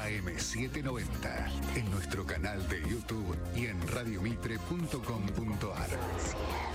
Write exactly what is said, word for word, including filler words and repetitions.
A M setecientos noventa, en nuestro canal de YouTube y en radiomitre punto com punto ar.